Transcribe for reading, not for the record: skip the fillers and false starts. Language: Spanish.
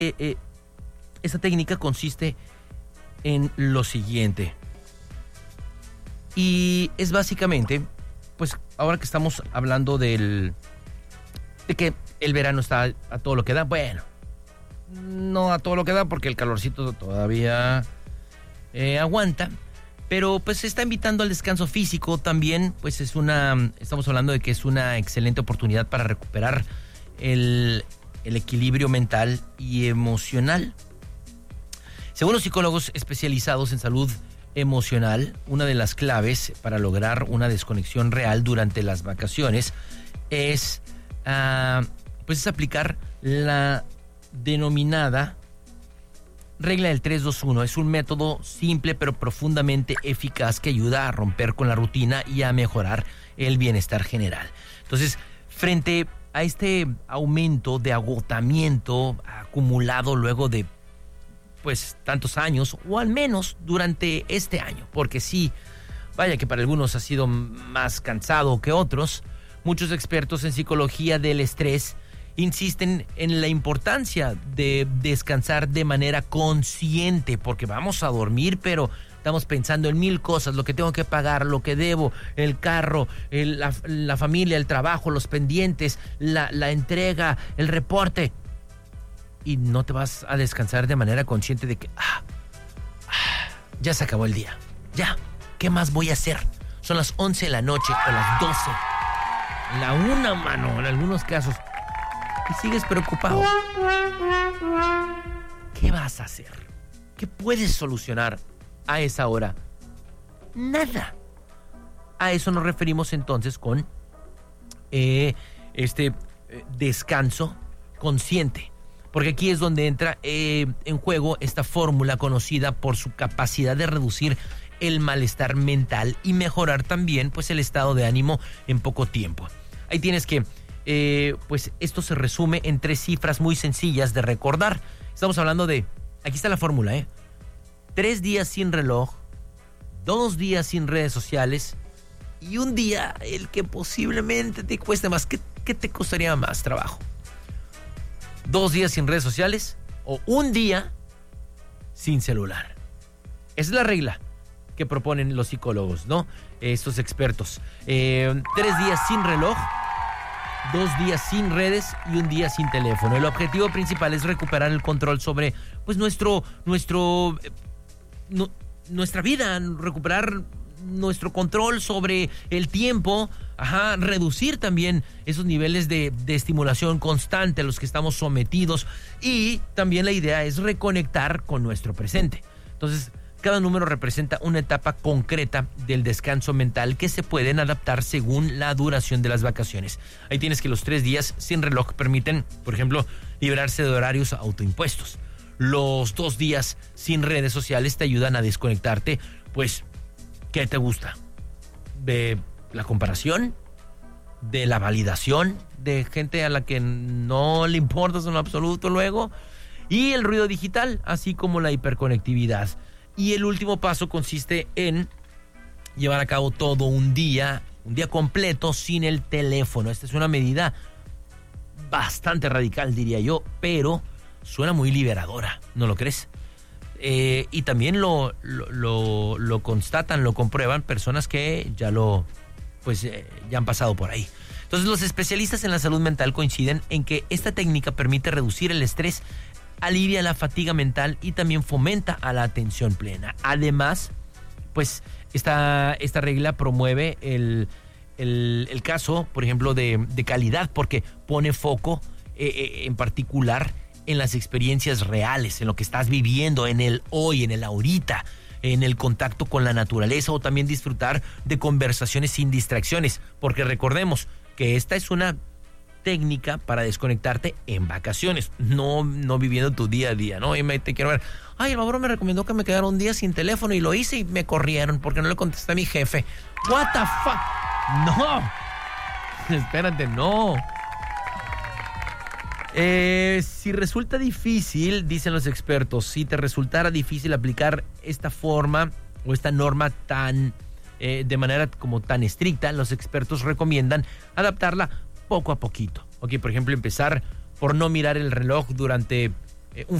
esta técnica consiste en lo siguiente. Y es básicamente, pues ahora que estamos hablando de que el verano está a todo lo que da, bueno, no a todo lo que da porque el calorcito todavía aguanta, pero pues se está invitando al descanso físico también, pues estamos hablando de que es una excelente oportunidad para recuperar el equilibrio mental y emocional. Según los psicólogos especializados en salud emocional, una de las claves para lograr una desconexión real durante las vacaciones es aplicar la denominada regla del 3-2-1. Es un método simple pero profundamente eficaz que ayuda a romper con la rutina y a mejorar el bienestar general. Entonces, frente a este aumento de agotamiento acumulado luego de pues tantos años, o al menos durante este año, porque sí, vaya que para algunos ha sido más cansado que otros, muchos expertos en psicología del estrés insisten en la importancia de descansar de manera consciente, porque vamos a dormir, pero estamos pensando en mil cosas, lo que tengo que pagar, lo que debo, el carro, la familia, el trabajo, los pendientes, la entrega, el reporte. Y no te vas a descansar de manera consciente de que ya se acabó el día. Ya, ¿qué más voy a hacer? Son las 11 de la noche o las 12. La 1, mano, en algunos casos. Y sigues preocupado. ¿Qué vas a hacer? ¿Qué puedes solucionar a esa hora? Nada. A eso nos referimos entonces con descanso consciente. Porque aquí es donde entra en juego esta fórmula conocida por su capacidad de reducir el malestar mental y mejorar también pues el estado de ánimo en poco tiempo. Ahí tienes que, pues esto se resume en 3 cifras muy sencillas de recordar. Estamos hablando de, aquí está la fórmula, 3 días sin reloj, 2 días sin redes sociales y un día el que posiblemente te cueste más. ¿Qué te costaría más trabajo? 2 días sin redes sociales o un día sin celular. Esa es la regla que proponen los psicólogos, ¿no? Estos expertos. 3 días sin reloj, 2 días sin redes y un día sin teléfono. El objetivo principal es recuperar el control sobre pues nuestra vida, recuperar nuestro control sobre el tiempo, reducir también esos niveles de estimulación constante a los que estamos sometidos, y también la idea es reconectar con nuestro presente. Entonces, cada número representa una etapa concreta del descanso mental que se pueden adaptar según la duración de las vacaciones. Ahí tienes que los 3 días sin reloj permiten, por ejemplo, librarse de horarios autoimpuestos. Los 2 días sin redes sociales te ayudan a desconectarte, pues, ¿qué te gusta? ¿De la comparación? ¿De la validación? ¿De gente a la que no le importas en lo absoluto luego? Y el ruido digital, así como la hiperconectividad. Y el último paso consiste en llevar a cabo todo un día completo sin el teléfono. Esta es una medida bastante radical, diría yo, pero suena muy liberadora, ¿no lo crees? Y también lo constatan, lo comprueban personas que ya han pasado por ahí. Entonces, los especialistas en la salud mental coinciden en que esta técnica permite reducir el estrés, alivia la fatiga mental y también fomenta a la atención plena. Además, pues esta regla promueve el caso, por ejemplo, de calidad, porque pone foco en particular en las experiencias reales, en lo que estás viviendo, en el hoy, en el ahorita, en el contacto con la naturaleza, o también disfrutar de conversaciones sin distracciones, porque recordemos que esta es una técnica para desconectarte en vacaciones, no viviendo tu día a día, ¿no? Y te quiero ver, el babro me recomendó que me quedara un día sin teléfono y lo hice y me corrieron porque no le contesté a mi jefe. What the fuck? No, espérate, no. Si resulta difícil, dicen los expertos, si te resultara difícil aplicar esta forma o esta norma de manera como tan estricta, los expertos recomiendan adaptarla poco a poquito. Ok, por ejemplo, empezar por no mirar el reloj durante un